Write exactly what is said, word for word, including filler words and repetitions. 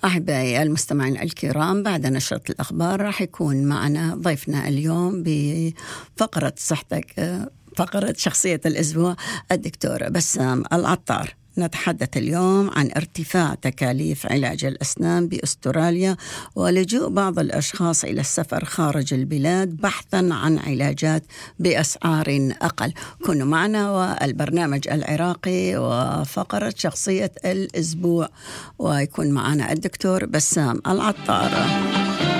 أحبائي المستمعين الكرام، بعد نشرة الأخبار راح يكون معنا ضيفنا اليوم بفقرة صحتك، فقرة شخصية الأسبوع، الدكتور بسام العطار. نتحدث اليوم عن ارتفاع تكاليف علاج الأسنان بأستراليا ولجوء بعض الأشخاص إلى السفر خارج البلاد بحثا عن علاجات بأسعار أقل. كونوا معنا والبرنامج العراقي وفقرة شخصية الأسبوع، ويكون معنا الدكتور بسام العطار.